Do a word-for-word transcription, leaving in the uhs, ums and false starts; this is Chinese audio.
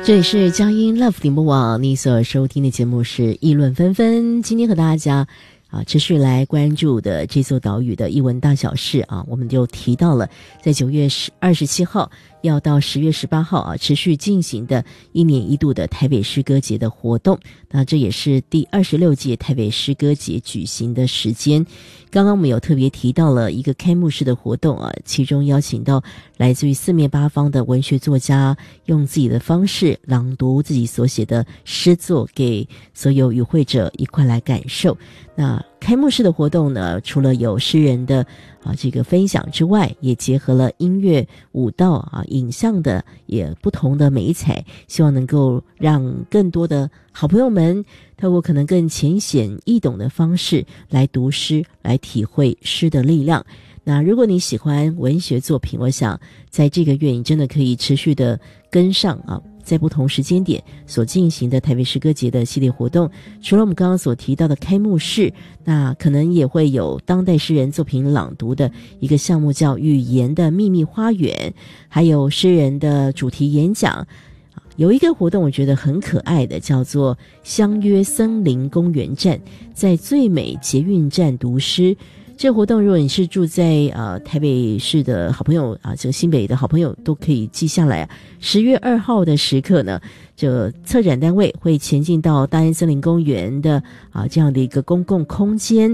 这里是佳音 Love 点播网，你所收听的节目是议论纷纷。今天和大家啊持续来关注的这座岛屿的艺文大小事啊，我们就提到了在九月二十七号要到十月十八号啊持续进行的一年一度的台北诗歌节的活动。那这也是第二十六届台北诗歌节举行的时间。刚刚我们有特别提到了一个开幕式的活动啊，其中邀请到来自于四面八方的文学作家，用自己的方式朗读自己所写的诗作给所有与会者一块来感受。那开幕式的活动呢，除了有诗人的啊这个分享之外，也结合了音乐、舞蹈啊、影像的也不同的美彩，希望能够让更多的好朋友们透过可能更浅显易懂的方式来读诗，来体会诗的力量。那如果你喜欢文学作品，我想在这个月你真的可以持续的跟上啊，在不同时间点所进行的台北诗歌节的系列活动。除了我们刚刚所提到的开幕式，那可能也会有当代诗人作品朗读的一个项目，叫语言的秘密花园，还有诗人的主题演讲。有一个活动我觉得很可爱的，叫做相约森林公园站，在最美捷运站读诗。这个活动如果你是住在呃台北市的好朋友啊，这个新北的好朋友都可以记下来啊。十月二号的时刻呢，这策展单位会前进到大安森林公园的啊这样的一个公共空间，